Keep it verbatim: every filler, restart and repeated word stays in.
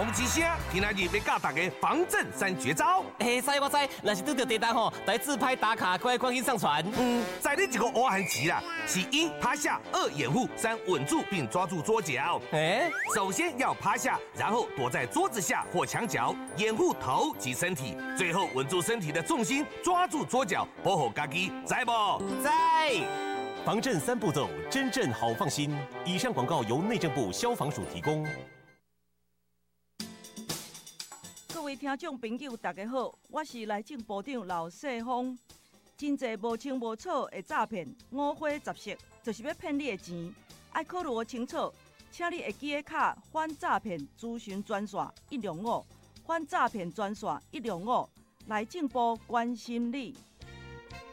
讲一声，今仔日要教大家防震三绝招。 哎，知我知，若是拄到地震吼，来自拍打卡，快赶紧上传。 嗯，在你一个挖痕期啦，是一趴下，二掩护，三稳住并抓住桌角。 哎， 首先要趴下，然后躲在桌子下或墙角，掩护头及身体，最后稳住身体的重心，抓住桌角，保护家己，知不？ 在。 防震三步骤，真正好放心。以上广告由内政部消防署提供。 各位听众朋友，大家好，我是内政部长刘世芳。真侪无清无楚的诈骗，五花十色，就是要骗你的钱。爱考虑清楚，请你会记个卡反诈骗咨询专线一零五，反诈骗专线一零五，内政部关心你。